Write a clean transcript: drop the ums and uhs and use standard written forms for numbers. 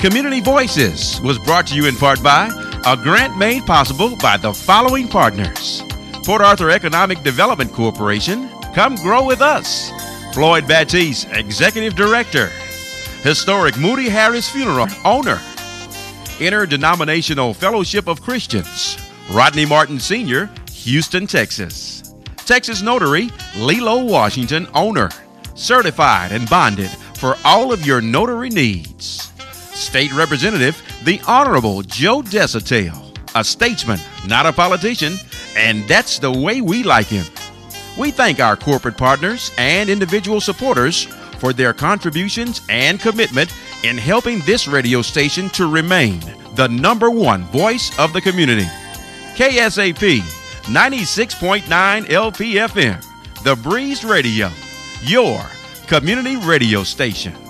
Community Voices was brought to you in part by a grant made possible by the following partners: Port Arthur Economic Development Corporation, come grow with us; Floyd Batiste, Executive Director; Historic Moody Harris Funeral owner; Interdenominational Fellowship of Christians, Rodney Martin Sr., Houston, Texas; Texas Notary, Lilo Washington owner, certified and bonded for all of your notary needs; State Representative, the Honorable Joe Desautel, a statesman, not a politician, and that's the way we like him. We thank our corporate partners and individual supporters for their contributions and commitment in helping this radio station to remain the #1 voice of the community. KSAP 96.9 LPFM, The Breeze Radio, your community radio station.